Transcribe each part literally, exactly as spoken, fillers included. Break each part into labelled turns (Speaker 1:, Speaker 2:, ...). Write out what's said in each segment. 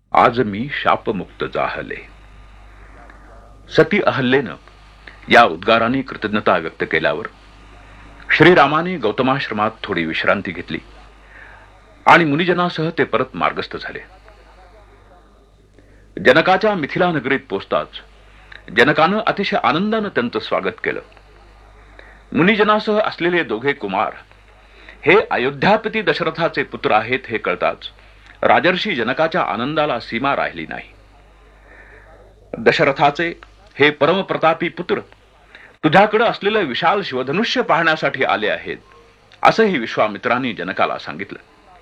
Speaker 1: आज मी शापमुक्त जाहले. सती अहल्येनं या उद्गाराने कृतज्ञता व्यक्त केल्यावर श्रीरामाने गौतमाश्रमात थोडी विश्रांती घेतली आणि मुनिजनासह ते परत मार्गस्थ झाले. जनकाच्या मिथिला नगरीत पोचताच जनकानं अतिशय आनंदानं त्यांचं स्वागत केलं. मुनिजनासह असलेले दोघे कुमार हे अयोध्यापती दशरथाचे पुत्र आहेत हे कळताच राजर्षी जनकाच्या आनंदाला सीमा राहिली नाही. दशरथाचे हे परमप्रतापी पुत्र तुझ्याकडे असलेलं विशाल शिवधनुष्य पाहण्यासाठी आले आहेत असंही विश्वामित्रांनी जनकाला सांगितलं.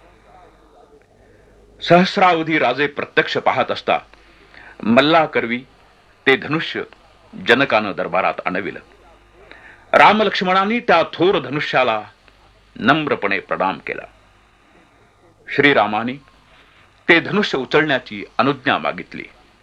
Speaker 1: सहस्रावधी राजे प्रत्यक्ष पाहत असता मल्ला करवी ते धनुष्य जनकानं दरबारात आणविलं. रामलक्ष्मणांनी त्या थोर धनुष्याला नम्रपणे प्रणाम केला. श्रीरामानी ते धनुष्य उचलण्याची अनुज्ञा मागितली.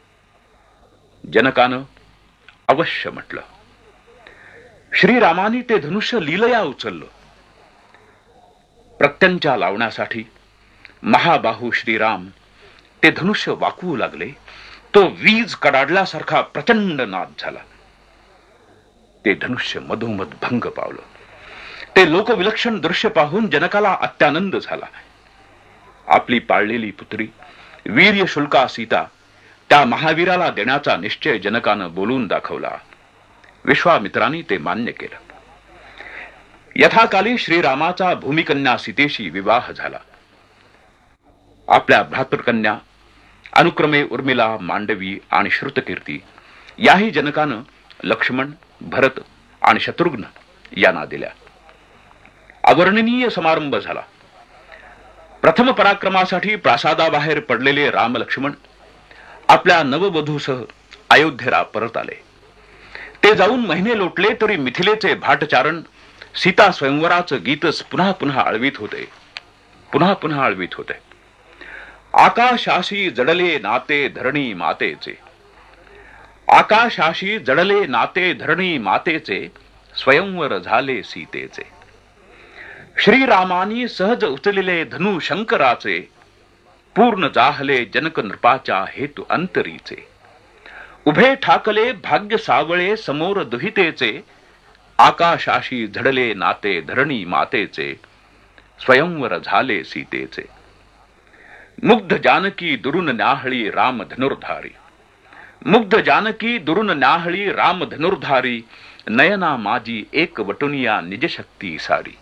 Speaker 1: जनकानं अवश्य म्हटलं. श्रीरामानी ते धनुष्य लीलया उचललं. प्रत्यंचा लावण्यासाठी महाबाहू श्रीराम ते धनुष्य वाकवू लागले. तो वीज कडाडल्यासारखा प्रचंड नाद झाला. ते धनुष्य मधोमध भंग पावलं. ते लोकविलक्षण दृश्य पाहून जनकाला अत्यानंद झाला. आपली पाळलेली पुत्री वीर्य शुल्का सीता त्या महावीराला देण्याचा निश्चय जनकानं बोलून दाखवला. विश्वामित्रांनी ते मान्य केलं. यथाकाली श्रीरामाचा भूमिकन्या सीतेशी विवाह झाला. आपल्या भ्रातृकन्या अनुक्रमे उर्मिला, मांडवी आणि श्रुतकीर्ती याही जनकानं लक्ष्मण, भरत आणि शत्रुघ्न यांना दिल्या. अवर्णनीय समारंभ झाला. प्रथम पराक्रमासाठी प्रासादाबाहेर पडलेले राम लक्ष्मण आपल्या नववधूसह अयोध्येला परत आले. ते जाऊन महिने लोटले तरी मिथिलेचे भाटचारण सीता स्वयंवराचं गीतच पुन्हा पुन्हा आळवीत होते पुन्हा पुन्हा आळवीत होते. आकाशाशी जडले नाते धरणी मातेचे, आकाशाशी जडले नाते धरणी मातेचे, स्वयंवर झाले सीतेचे. श्रीरामानी सहज उचलिले धनु शंकराचे, पूर्ण जाहले जनक नृपाच्या हेतू अंतरीचे. उभे ठाकले भाग्य सावळे समोर दुहितेचे, आकाशाशी झडले नाते धरणी मातेचे, स्वयंवर झाले सीतेचे. मुग्ध जानकी दुरुन न्याहळी राम धनुर्धारी, मुग्ध जानकी दुरुन न्याहळी राम धनुर्धारी, नयना माझी एक वटुनिया निज शक्ती सारी.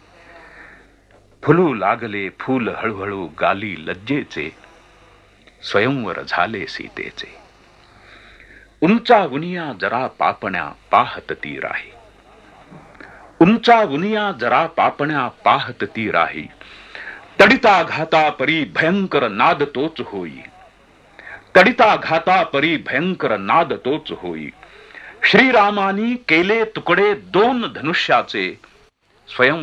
Speaker 1: फुलू लागले फूल हळूहळू गाली लज्जेचे, स्वयंवर झाले सीतेचे. उंचा उनिया जरा पापण्या पाहत ती राही, उंचा उनिया जरा पापण्या पाहत ती राही. तडिता घाता परी भयंकर नाद तोच होई, तडिता घाता परी भयंकर नाद तोच होई. श्रीरामानी केले तुकडे दोन धनुष्याचे, स्वयं